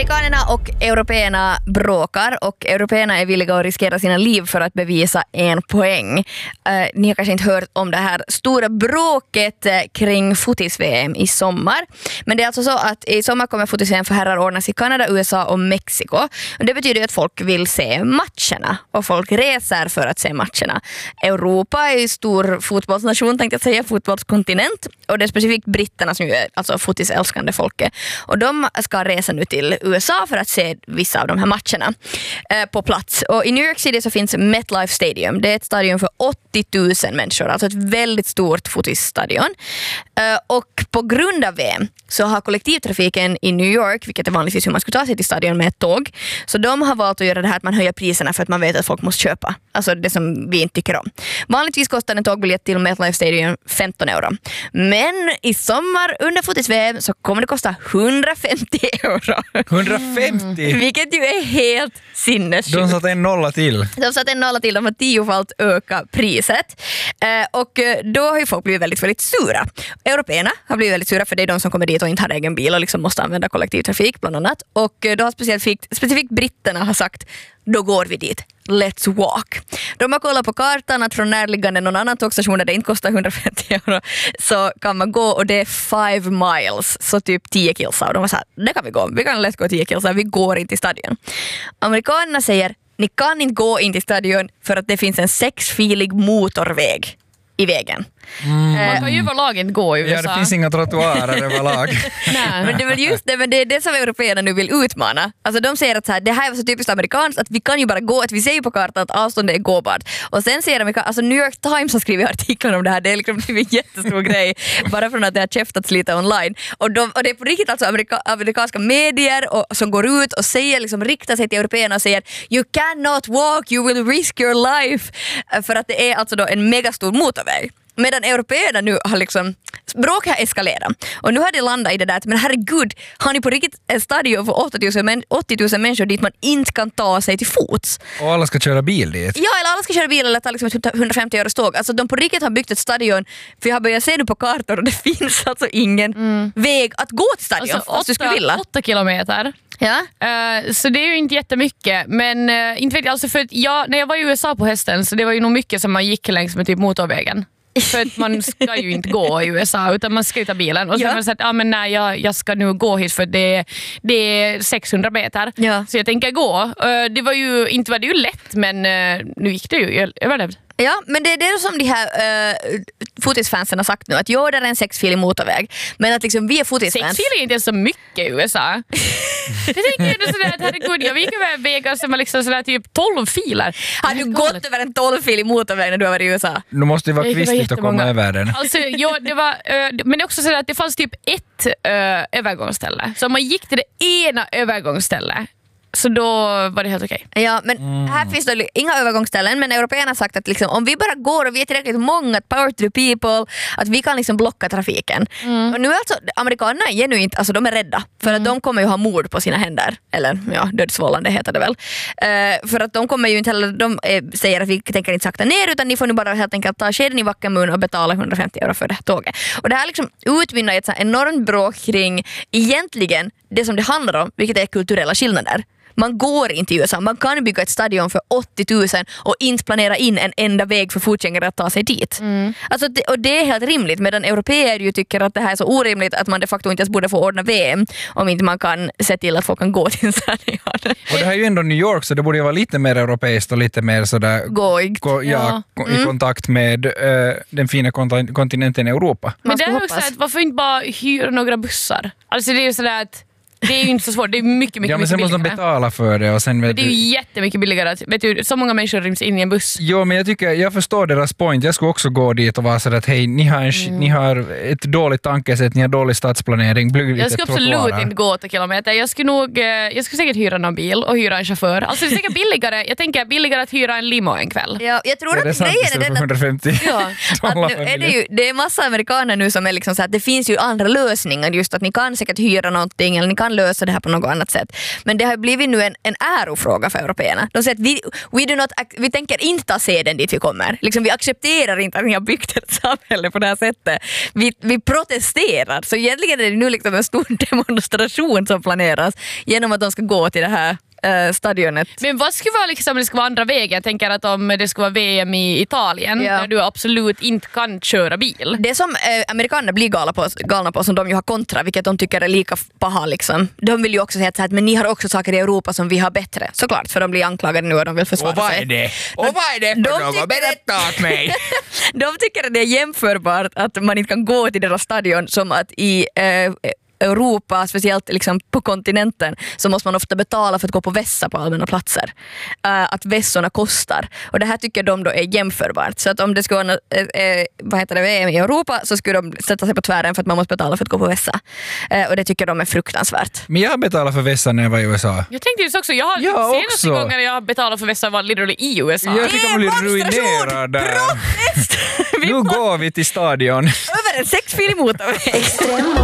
Amerikanerna och européerna bråkar och européerna är villiga att riskera sina liv för att bevisa en poäng. Ni har kanske inte hört om det här stora bråket kring fotis-VM i sommar. Men det är alltså så att i sommar kommer fotis-VM för herrar ordnas i Kanada, USA och Mexiko. Och det betyder att folk vill se matcherna och folk reser för att se matcherna. Europa är en stor fotbollsnation, tänkte jag säga, fotbollskontinent. Och det är specifikt britterna som är alltså fotisälskande folket. Och de ska resa nu till USA för att se vissa av de här matcherna på plats. Och i New York City så finns MetLife Stadium. Det är ett stadion för 80 000 människor, alltså ett väldigt stort fotisstadion. Och på grund av VM så har kollektivtrafiken i New York, vilket är vanligtvis hur man skulle ta sig till stadion med ett tåg, så de har valt att göra det här att man höjer priserna för att man vet att folk måste köpa. Alltså det som vi inte tycker om. Vanligtvis kostar en tågbiljett till MetLife Stadium 15 euro. Men i sommar under fotis-VM så kommer det kosta 150 euro. 150? Vilket ju är helt sinnessjukt. De satt en nolla till. De har 10-falt ökat priset. Och då har ju folk blivit väldigt, väldigt sura. Européerna har blivit väldigt sura för det är de som kommer dit och inte har egen bil och liksom måste använda kollektivtrafik bland annat. Och då har specifikt britterna har sagt, då går vi dit. Let's walk. De har kollat på kartan att från närliggande någon annan tågstation där det inte kostar 150 euro så kan man gå och det är 5 miles, så typ 10 kilsar. Och de var så här, det kan vi gå. Vi kan lätt gå 10 kilsar, vi går inte till stadion. Amerikanerna säger, ni kan inte gå in till stadion för att det finns en 6-filig motorväg i vägen. Man kan ju överlag inte gå i USA. Ja, det finns inga trottoarer överlag. Nej, men det är väl just det, men det är det som européerna nu vill utmana. Alltså de säger att så här, det här är så typiskt amerikanskt att vi kan ju bara gå, att vi ser ju på kartan att avståndet är gåbart. Och sen säger de, alltså New York Times har skrivit artiklar om det här, det är liksom en jättestor grej bara från att det har käftats lite online. Och det är på riktigt alltså amerikanska medier som går ut och säger, liksom riktar sig till européerna och säger you cannot walk, you will risk your life. För att det är alltså då en megastor motorväg. Medan européerna nu har liksom bråk har eskalerat. Och nu har det landat i det där att men herregud, har ni på riktigt en stadion för 80 000 människor dit man inte kan ta sig till fots? Och alla ska köra bil dit? Ja, eller alla ska köra bil eller ta liksom 150 euro tåg. Alltså de på riktigt har byggt ett stadion, för jag har börjat se nu på kartor och det finns alltså ingen väg att gå till stadion. Alltså 8 kilometer. Ja. Så det är ju inte jättemycket, men inte vet jag, alltså för att när jag var i USA på hösten så det var ju nog mycket som man gick längs med typ motorvägen. För att man ska ju inte gå i USA utan man ska ju ta bilen. Och så har man sagt, men nej, jag ska nu gå hit för det är 600 meter. Ja. Så jag tänker gå. Det var ju, inte var det ju lätt, men nu gick det ju. Jag överlevde. Ja, men det är det som de här fotisfansen har sagt nu. Att det är en 6-filig motorväg. Men att liksom vi är fotisfans. 6-filig är inte så mycket i USA. Jag tänker ju sådär att herregud, jag gick över vägar som var liksom sådär typ 12 filer. Har du gått över en 12-filig motorväg när du har varit i USA? Nu måste det vara kvistigt att komma över den. Alltså, det var, men det är också sådär att det fanns typ ett övergångsställe. Så om man gick till det ena övergångsstället så då var det helt okej. Ja, men här finns det inga övergångsställen, men européerna har sagt att liksom, om vi bara går och vi är tillräckligt många, power to the people, att vi kan liksom blocka trafiken. Och nu alltså, amerikanerna är genuint, alltså de är rädda, för att de kommer ju ha mord på sina händer. Eller ja, dödsvållande heter det väl. För att de kommer ju inte heller, de säger att vi tänker inte sakta ner, utan ni får nu bara helt enkelt ta skeden i vacker mun och betala 150 euro för det här tåget. Och det här liksom utvinnar ett så här enormt bråk kring egentligen det som det handlar om, vilket är kulturella skillnader. Man går inte i USA. Man kan bygga ett stadion för 80 000 och inte planera in en enda väg för fotgängare att ta sig dit. Alltså och det är helt rimligt, medan europeer ju tycker att det här är så orimligt att man de facto inte ens borde få ordna VM om inte man kan se till att folk kan gå till en stadion. Och det här är ju ändå New York, så det borde ju vara lite mer europeiskt och lite mer sådär i kontakt med den fina kontinenten Europa. Men det är också att varför inte bara hyra några bussar? Alltså det är ju sådär att det är ju inte så svårt, det är mycket men sen måste de betala för det. Och sen det är ju jättemycket billigare. Vet du, så många människor ryms in i en buss. Jo, men jag förstår deras point. Jag skulle också gå dit och vara så att hej, ni har ett dåligt tankesätt, ni har dålig stadsplanering. Jag skulle absolut inte gå 8 kilometer. Jag skulle säkert hyra någon bil och hyra en chaufför. Alltså det är säkert billigare. Jag tänker billigare att hyra en limo en kväll. Ja, jag tror att grejen är den 150. Det är massa amerikaner nu som är liksom så att det finns ju andra lösningar, just att ni kan säkert hyra någonting eller ni kan kan lösa det här på något annat sätt. Men det har blivit nu en ärofråga för européerna. De säger att vi tänker inte ta seden dit vi kommer. Liksom, vi accepterar inte att ni har byggt ett samhälle på det här sättet. Vi protesterar. Så egentligen är det nu liksom en stor demonstration som planeras genom att de ska gå till det här stadionet. Men vad skulle vara liksom, det ska vara andra vägen? Jag tänker att om det ska vara VM i Italien där du absolut inte kan köra bil. Det som amerikaner blir galna på som de ju har kontra, vilket de tycker är lika paha liksom. De vill ju också säga att men ni har också saker i Europa som vi har bättre. Såklart, för de blir anklagade nu och de vill försvara sig. Och vad är det för något? Berätta åt mig! De tycker att det är jämförbart att man inte kan gå till deras stadion som att i Europa, speciellt liksom på kontinenten, så måste man ofta betala för att gå på vässa på allmänna platser. Att vässorna kostar. Och det här tycker de då är jämförbart. Så att om det ska vara VM i Europa så skulle de sätta sig på tvären för att man måste betala för att gå på vässa. Och det tycker de är fruktansvärt. Men jag betalade för vässa när jag var i USA. Jag tänkte just också, senaste gången jag betalade för vässa var literally i USA. Jag tycker man blir ruinerad. Nu går vi till stadion. Över en 6-filig motorväg.